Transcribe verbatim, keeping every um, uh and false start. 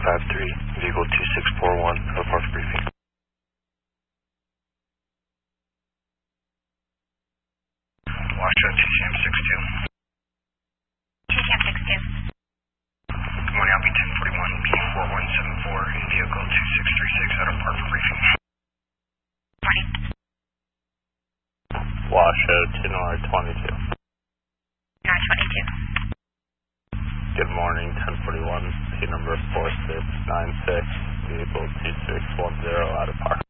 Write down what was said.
five three, vehicle two six four one, out of park for briefing. Washoe, T C M six two. T C M six two. Good morning, I'll be ten forty-one, P four one seven four, vehicle two six three six, out of park for briefing. Morning. Washoe to Nora twenty-two. Nora twenty-two. Good morning, ten forty-one, P number four six nine six, vehicle two six one zero, out of park.